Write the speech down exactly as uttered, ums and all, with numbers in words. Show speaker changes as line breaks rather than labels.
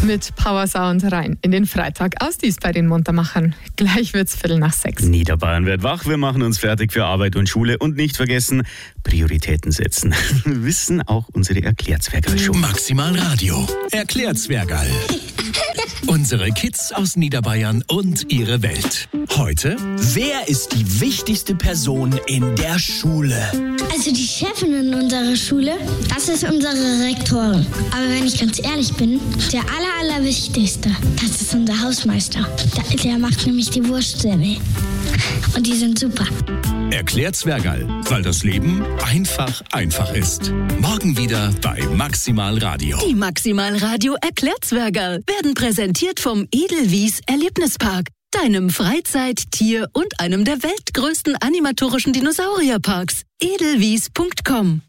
mit Power Sound rein in den Freitag aus dies bei den Muntermachern. Gleich wird's Viertel nach sechs.
Niederbayern wird wach, wir machen uns fertig für Arbeit und Schule und nicht vergessen, Prioritäten setzen. Wissen auch unsere Erklärzwergerl schon.
Maximal Radio. Erklärzwergerl. Unsere Kids aus Niederbayern und ihre Welt. Heute:
Wer ist die wichtigste Person in der Schule?
Also die Chefin in unserer Schule, das ist unsere Rektorin. Aber wenn ich ganz ehrlich bin, der aller, allerwichtigste, das ist unser Hausmeister. Der, der macht nämlich die Wurstsemmeln. Und die sind super.
Erklärzwergerl, weil das Leben einfach einfach ist. Morgen wieder bei Maximal Radio.
Die Maximal Radio Erklärzwergerl werden präsentiert vom Edelwies Erlebnispark, deinem Freizeit-, Tier- und einem der weltgrößten animatorischen Dinosaurierparks. edelwies punkt com